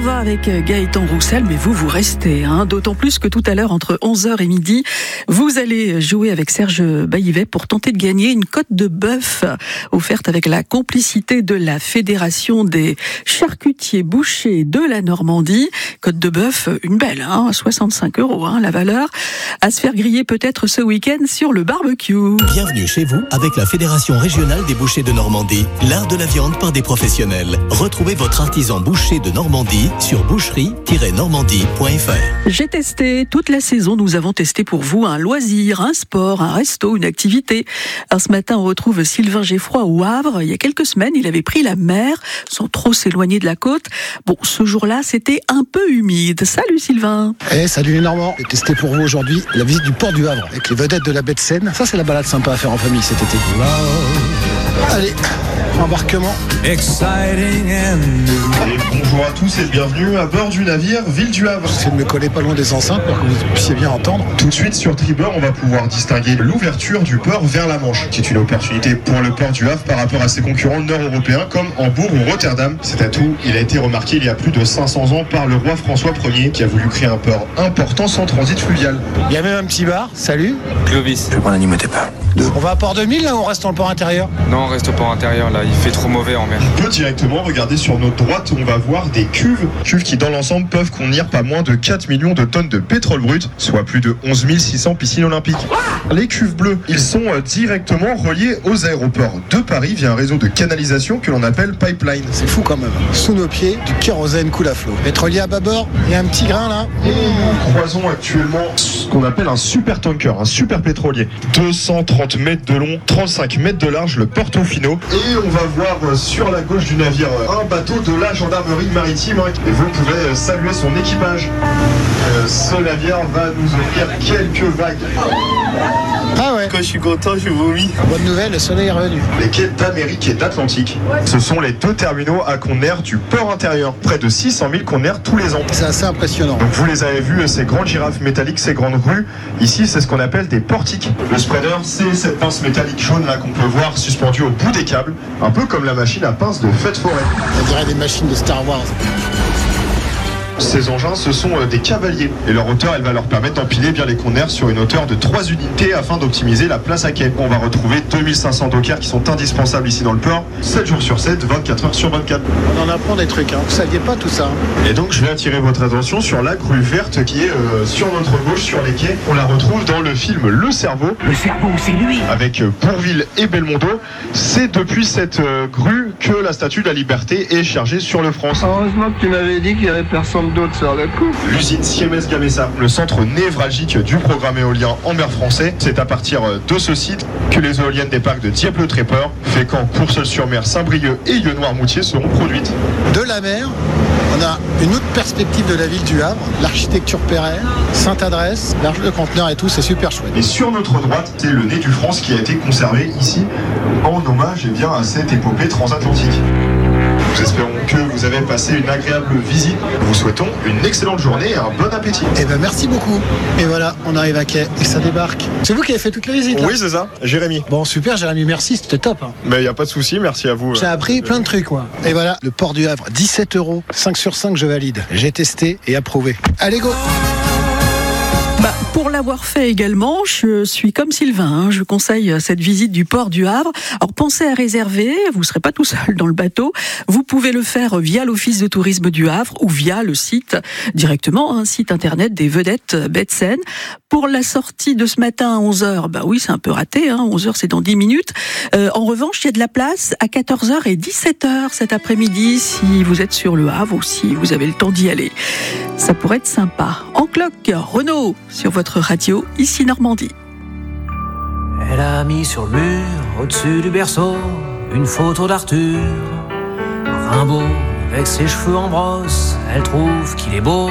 va avec Gaëtan Roussel, mais vous restez, d'autant plus que tout à l'heure, entre 11h et midi, vous allez jouer avec Serge Baillivet pour tenter de gagner une côte de bœuf offerte avec la complicité de la Fédération des charcutiers bouchers de la Normandie. Côte de bœuf, une belle, 65 € la valeur, à se faire griller peut-être ce week-end sur le barbecue. Bienvenue chez vous avec la Fédération régionale des bouchers de Normandie, l'art de la viande par des professionnels. Retrouvez votre artisan boucher de Normandie sur boucherie-normandie.fr. J'ai testé toute la saison. Nous avons testé pour vous un loisir, un sport, un resto, une activité. Alors ce matin, on retrouve Sylvain Geffroy au Havre. Il y a quelques semaines, il avait pris la mer sans trop s'éloigner de la côte. Bon, ce jour-là, c'était un peu humide. Salut Sylvain. Salut les Normands. J'ai testé pour vous aujourd'hui la visite du port du Havre avec les vedettes de la baie de Seine. Ça, c'est la balade sympa à faire en famille cet été. Allez, embarquement. Exciting and new. Et bonjour à tous et bienvenue à bord du navire Ville du Havre. J'essaie de me coller pas loin des enceintes pour que vous puissiez bien entendre. Tout de suite sur tribord, on va pouvoir distinguer l'ouverture du port vers la Manche, qui est une opportunité pour le port du Havre par rapport à ses concurrents nord-européens comme Hambourg ou Rotterdam. Cet atout, il a été remarqué il y a plus de 500 ans par le roi François Ier qui a voulu créer un port important sans transit fluvial. Il y a même un petit bar. Salut. Clovis. Je vais prendre un animateur pas. On va à Port 2000 là ou on reste dans le port intérieur? Non, on reste au port intérieur là, il fait trop mauvais en mer. On peut directement regarder sur notre droite, on va voir des cuves qui dans l'ensemble peuvent contenir pas moins de 4 millions de tonnes de pétrole brut, soit plus de 11 600 piscines olympiques. Les cuves bleues, ils sont directement reliés aux aéroports de Paris via un réseau de canalisation que l'on appelle pipeline. C'est fou quand même. Sous nos pieds, du kérosène coule à flot. Pétrolier à bâbord, il y a un petit grain là. Et nous croisons actuellement ce qu'on appelle un super tanker, un super pétrolier. 230 mètres de long, 35 mètres de large, le Portofino. Et on va voir sur la gauche du navire un bateau de la gendarmerie maritime. Et vous pouvez saluer son équipage. Ce navire va nous offrir quelques vagues. Ah ouais. Quand je suis content, je vomis. Bonne nouvelle, le soleil est revenu. Les quais d'Amérique et d'Atlantique, ce sont les deux terminaux à conteneurs du port intérieur. Près de 600 000 conteneurs tous les ans. C'est assez impressionnant. Donc vous les avez vus, ces grandes girafes métalliques, ces grandes grues. Ici, c'est ce qu'on appelle des portiques. Le spreader, c'est cette pince métallique jaune là qu'on peut voir suspendue au bout des câbles, un peu comme la machine à pince de fête forêt. On dirait des machines de Star Wars. Ces engins, ce sont des cavaliers. Et leur hauteur, elle va leur permettre d'empiler bien les conteneurs sur une hauteur de 3 unités afin d'optimiser la place à quai. On va retrouver 2500 dockers qui sont indispensables ici dans le port, 7 jours sur 7, 24 heures sur 24. On en apprend des trucs, Vous saviez pas tout ça. Et donc, je vais attirer votre attention sur la grue verte qui est sur notre gauche, sur les quais. On la retrouve dans le film Le Cerveau. Le cerveau, c'est lui. Avec Bourvil et Belmondo. C'est depuis cette grue que la Statue de la Liberté est chargée sur le France. Heureusement que tu m'avais dit qu'il y avait personne d'autre sur le coup. L'usine Siemens Gamesa, le centre névralgique du programme éolien en mer français. C'est à partir de ce site que les éoliennes des parcs de Dieppe-le-Tréport, Fécamp, Courseulles-sur-Mer, Saint-Brieuc et Yeux-Noirmoutier seront produites. De la mer, on a une autre perspective de la ville du Havre, l'architecture pérenne, Sainte-Adresse, l'arche de conteneurs et tout, c'est super chouette. Et sur notre droite, c'est le nez du France qui a été conservé ici en hommage à cette épopée transatlantique. Nous espérons que vous avez passé une agréable visite. Nous vous souhaitons une excellente journée et un bon appétit. Merci beaucoup. Et voilà, on arrive à quai et ça débarque. C'est vous qui avez fait toute la visite là? Oui, c'est ça, Jérémy. Bon, super Jérémy, merci, c'était top. Mais il n'y a pas de souci, merci à vous. J'ai appris plein de trucs, Et voilà, le port du Havre, 17 €, 5 sur 5, je valide. J'ai testé et approuvé. Allez, go! Pour l'avoir fait également, je suis comme Sylvain, je conseille cette visite du port du Havre. Alors pensez à réserver, vous ne serez pas tout seul dans le bateau. Vous pouvez le faire via l'Office de tourisme du Havre ou via le site, directement, un site internet des vedettes baie de Seine. Pour la sortie de ce matin à 11h, oui, c'est un peu raté, 11h c'est dans 10 minutes. En revanche, il y a de la place à 14h et 17h cet après-midi si vous êtes sur le Havre ou si vous avez le temps d'y aller. Ça pourrait être sympa. En cloque, Renaud, sur votre radio, ici Normandie. Elle a mis sur le mur, au-dessus du berceau, une photo d'Arthur. Rimbaud, avec ses cheveux en brosse, elle trouve qu'il est beau.